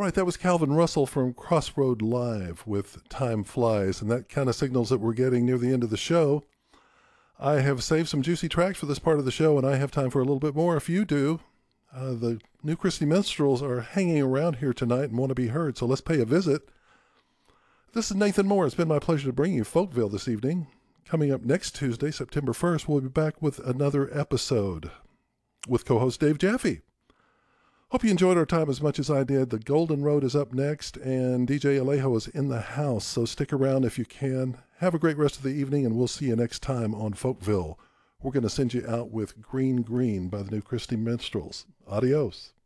right, that was Calvin Russell from Crossroad Live with Time Flies, and that kind of signals that we're getting near the end of the show. I have saved some juicy tracks for this part of the show, and I have time for a little bit more if you do. The New Christy Minstrels are hanging around here tonight and want to be heard, so let's pay a visit. This is Nathan Moore. It's been my pleasure to bring you Folkville this evening. Coming up next Tuesday, September 1st, we'll be back with another episode with co-host Dave Jaffe. Hope you enjoyed our time as much as I did. The Golden Road is up next, and DJ Alejo is in the house, so stick around if you can. Have a great rest of the evening, and we'll see you next time on Folkville. We're going to send you out with Green Green by the New Christy Minstrels. Adios.